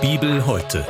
Bibel heute.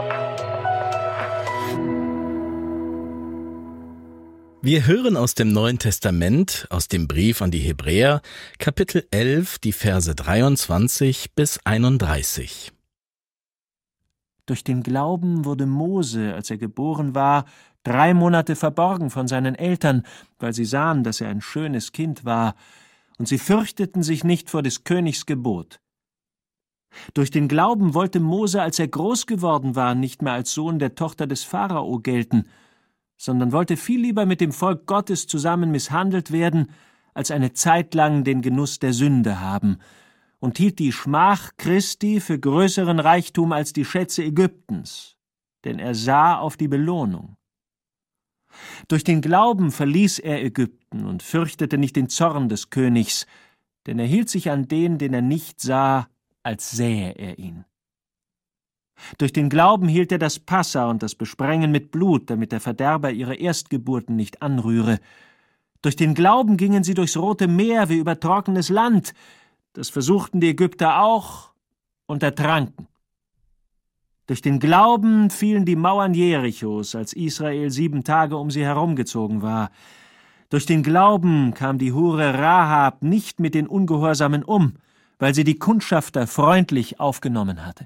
Wir hören aus dem Neuen Testament, aus dem Brief an die Hebräer, Kapitel 11, die Verse 23 bis 31. Durch den Glauben wurde Mose, als er geboren war, 3 Monate verborgen von seinen Eltern, weil sie sahen, dass er ein schönes Kind war, und sie fürchteten sich nicht vor des Königs Gebot. Durch den Glauben wollte Mose, als er groß geworden war, nicht mehr als Sohn der Tochter des Pharao gelten, sondern wollte viel lieber mit dem Volk Gottes zusammen misshandelt werden, als eine Zeit lang den Genuss der Sünde haben, und hielt die Schmach Christi für größeren Reichtum als die Schätze Ägyptens, denn er sah auf die Belohnung. Durch den Glauben verließ er Ägypten und fürchtete nicht den Zorn des Königs, denn er hielt sich an den er nicht sah, als sähe er ihn. Durch den Glauben hielt er das Passa und das Besprengen mit Blut, damit der Verderber ihre Erstgeburten nicht anrühre. Durch den Glauben gingen sie durchs Rote Meer wie über trockenes Land. Das versuchten die Ägypter auch und ertranken. Durch den Glauben fielen die Mauern Jerichos, als Israel 7 Tage um sie herumgezogen war. Durch den Glauben kam die Hure Rahab nicht mit den Ungehorsamen um, weil sie die Kundschafter freundlich aufgenommen hatte.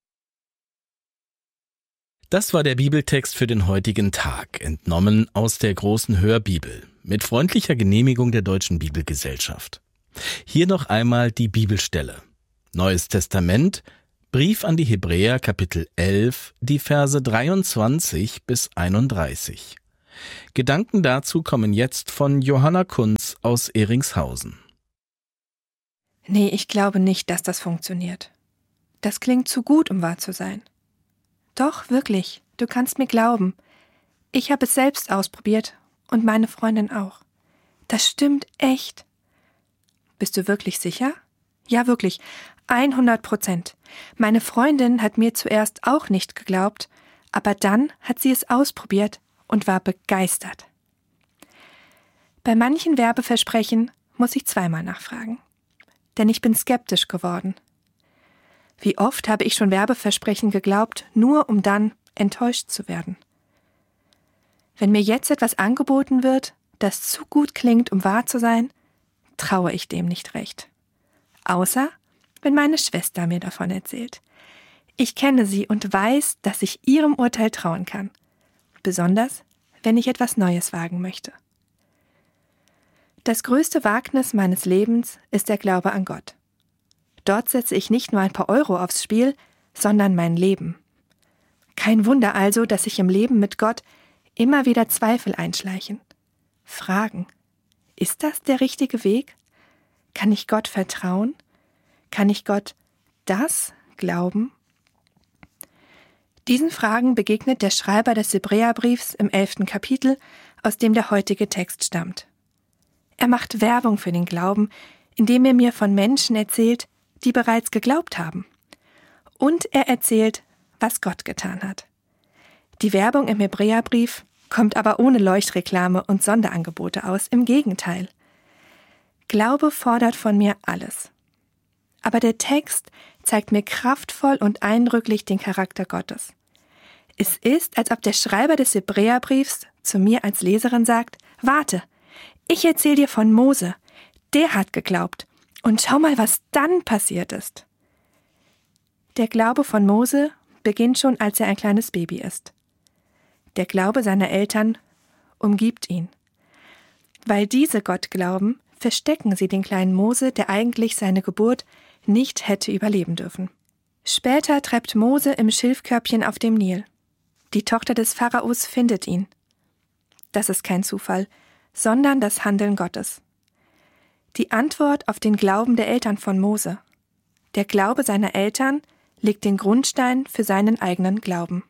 Das war der Bibeltext für den heutigen Tag, entnommen aus der großen Hörbibel, mit freundlicher Genehmigung der Deutschen Bibelgesellschaft. Hier noch einmal die Bibelstelle. Neues Testament, Brief an die Hebräer, Kapitel 11, die Verse 23 bis 31. Gedanken dazu kommen jetzt von Johanna Kunz aus Ehringshausen. Nee, ich glaube nicht, dass das funktioniert. Das klingt zu gut, um wahr zu sein. Doch, wirklich, du kannst mir glauben. Ich habe es selbst ausprobiert und meine Freundin auch. Das stimmt echt. Bist du wirklich sicher? Ja, wirklich, 100%. Meine Freundin hat mir zuerst auch nicht geglaubt, aber dann hat sie es ausprobiert und war begeistert. Bei manchen Werbeversprechen muss ich zweimal nachfragen, denn ich bin skeptisch geworden. Wie oft habe ich schon Werbeversprechen geglaubt, nur um dann enttäuscht zu werden? Wenn mir jetzt etwas angeboten wird, das zu gut klingt, um wahr zu sein, traue ich dem nicht recht. Außer, wenn meine Schwester mir davon erzählt. Ich kenne sie und weiß, dass ich ihrem Urteil trauen kann. Besonders, wenn ich etwas Neues wagen möchte. Das größte Wagnis meines Lebens ist der Glaube an Gott. Dort setze ich nicht nur ein paar Euro aufs Spiel, sondern mein Leben. Kein Wunder also, dass sich im Leben mit Gott immer wieder Zweifel einschleichen. Fragen: Ist das der richtige Weg? Kann ich Gott vertrauen? Kann ich Gott das glauben? Diesen Fragen begegnet der Schreiber des Hebräerbriefs im 11. Kapitel, aus dem der heutige Text stammt. Er macht Werbung für den Glauben, indem er mir von Menschen erzählt, die bereits geglaubt haben. Und er erzählt, was Gott getan hat. Die Werbung im Hebräerbrief kommt aber ohne Leuchtreklame und Sonderangebote aus, im Gegenteil. Glaube fordert von mir alles. Aber der Text zeigt mir kraftvoll und eindrücklich den Charakter Gottes. Es ist, als ob der Schreiber des Hebräerbriefs zu mir als Leserin sagt: Warte, ich erzähle dir von Mose, der hat geglaubt. Und schau mal, was dann passiert ist. Der Glaube von Mose beginnt schon, als er ein kleines Baby ist. Der Glaube seiner Eltern umgibt ihn. Weil diese Gott glauben, verstecken sie den kleinen Mose, der eigentlich seine Geburt nicht hätte überleben dürfen. Später treibt Mose im Schilfkörbchen auf dem Nil. Die Tochter des Pharaos findet ihn. Das ist kein Zufall, sondern das Handeln Gottes. Die Antwort auf den Glauben der Eltern von Mose. Der Glaube seiner Eltern legt den Grundstein für seinen eigenen Glauben.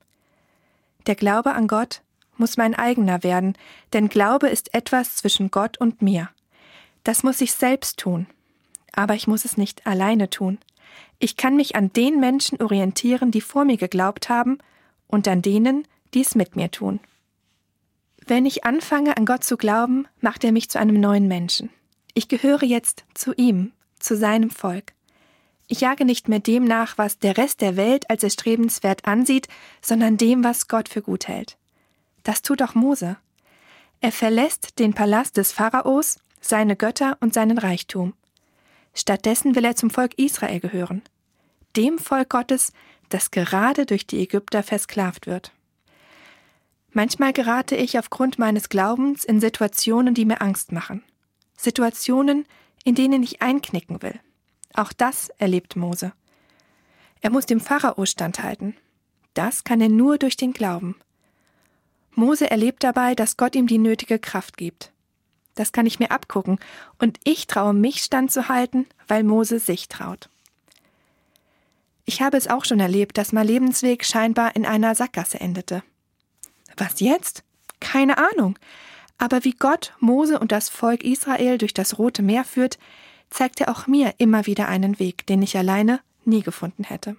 Der Glaube an Gott muss mein eigener werden, denn Glaube ist etwas zwischen Gott und mir. Das muss ich selbst tun. Aber ich muss es nicht alleine tun. Ich kann mich an den Menschen orientieren, die vor mir geglaubt haben, und an denen, die es mit mir tun. Wenn ich anfange, an Gott zu glauben, macht er mich zu einem neuen Menschen. Ich gehöre jetzt zu ihm, zu seinem Volk. Ich jage nicht mehr dem nach, was der Rest der Welt als erstrebenswert ansieht, sondern dem, was Gott für gut hält. Das tut auch Mose. Er verlässt den Palast des Pharaos, seine Götter und seinen Reichtum. Stattdessen will er zum Volk Israel gehören, dem Volk Gottes, das gerade durch die Ägypter versklavt wird. Manchmal gerate ich aufgrund meines Glaubens in Situationen, die mir Angst machen. Situationen, in denen ich einknicken will. Auch das erlebt Mose. Er muss dem Pharao standhalten. Das kann er nur durch den Glauben. Mose erlebt dabei, dass Gott ihm die nötige Kraft gibt. Das kann ich mir abgucken und ich traue mich standzuhalten, weil Mose sich traut. Ich habe es auch schon erlebt, dass mein Lebensweg scheinbar in einer Sackgasse endete. Was jetzt? Keine Ahnung. Aber wie Gott Mose und das Volk Israel durch das Rote Meer führt, zeigt er auch mir immer wieder einen Weg, den ich alleine nie gefunden hätte.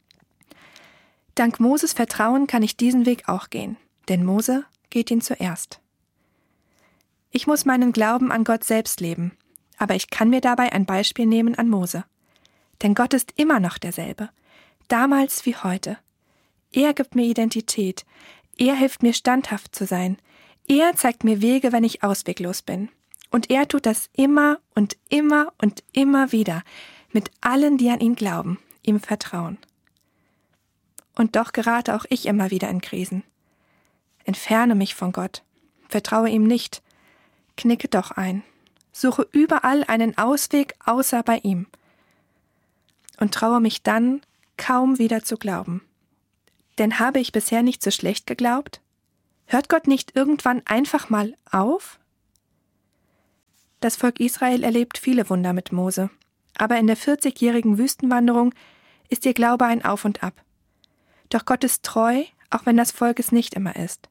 Dank Moses Vertrauen kann ich diesen Weg auch gehen, denn Mose geht ihn zuerst. Ich muss meinen Glauben an Gott selbst leben, aber ich kann mir dabei ein Beispiel nehmen an Mose. Denn Gott ist immer noch derselbe, damals wie heute. Er gibt mir Identität, er hilft mir standhaft zu sein, er zeigt mir Wege, wenn ich ausweglos bin. Und er tut das immer und immer und immer wieder, mit allen, die an ihn glauben, ihm vertrauen. Und doch gerate auch ich immer wieder in Krisen. Entferne mich von Gott, vertraue ihm nicht, knicke doch ein, suche überall einen Ausweg außer bei ihm und traue mich dann kaum wieder zu glauben. Denn habe ich bisher nicht so schlecht geglaubt? Hört Gott nicht irgendwann einfach mal auf? Das Volk Israel erlebt viele Wunder mit Mose, aber in der 40-jährigen Wüstenwanderung ist ihr Glaube ein Auf und Ab. Doch Gott ist treu, auch wenn das Volk es nicht immer ist.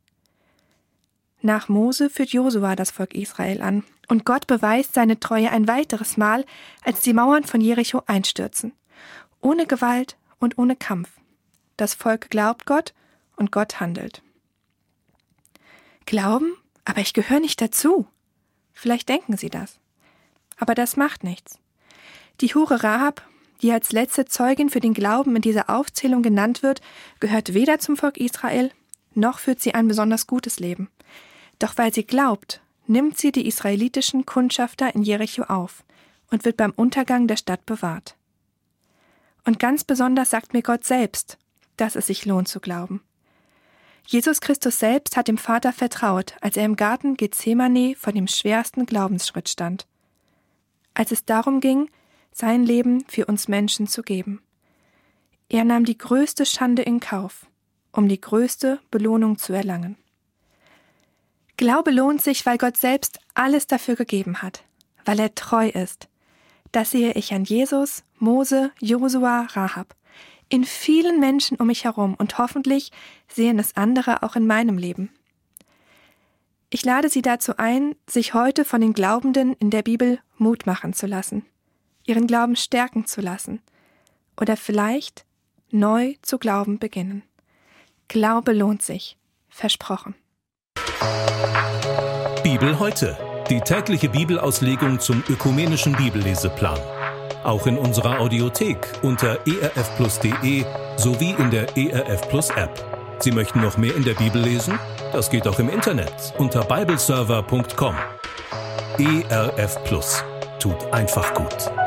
Nach Mose führt Josua das Volk Israel an und Gott beweist seine Treue ein weiteres Mal, als die Mauern von Jericho einstürzen. Ohne Gewalt und ohne Kampf. Das Volk glaubt Gott und Gott handelt. Glauben? Aber ich gehöre nicht dazu. Vielleicht denken Sie das. Aber das macht nichts. Die Hure Rahab, die als letzte Zeugin für den Glauben in dieser Aufzählung genannt wird, gehört weder zum Volk Israel, noch führt sie ein besonders gutes Leben. Doch weil sie glaubt, nimmt sie die israelitischen Kundschafter in Jericho auf und wird beim Untergang der Stadt bewahrt. Und ganz besonders sagt mir Gott selbst, dass es sich lohnt zu glauben. Jesus Christus selbst hat dem Vater vertraut, als er im Garten Gethsemane vor dem schwersten Glaubensschritt stand. Als es darum ging, sein Leben für uns Menschen zu geben. Er nahm die größte Schande in Kauf, um die größte Belohnung zu erlangen. Glaube lohnt sich, weil Gott selbst alles dafür gegeben hat, weil er treu ist. Das sehe ich an Jesus, Mose, Josua, Rahab, in vielen Menschen um mich herum und hoffentlich sehen es andere auch in meinem Leben. Ich lade Sie dazu ein, sich heute von den Glaubenden in der Bibel Mut machen zu lassen, ihren Glauben stärken zu lassen oder vielleicht neu zu glauben beginnen. Glaube lohnt sich, versprochen. Bibel heute, die tägliche Bibelauslegung zum ökumenischen Bibelleseplan. Auch in unserer Audiothek unter erfplus.de sowie in der ERF Plus App. Sie möchten noch mehr in der Bibel lesen? Das geht auch im Internet unter bibleserver.com. ERF Plus tut einfach gut.